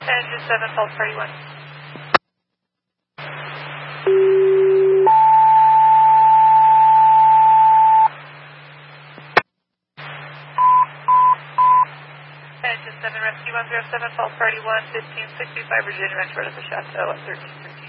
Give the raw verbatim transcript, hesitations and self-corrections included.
Engine seven, Pulse Party one. Engine seven, Rescue one zero seven, Pulse Party one, fifteen sixty-five, Virginia, Ranch Road at the Chateau at thirteen thirteen.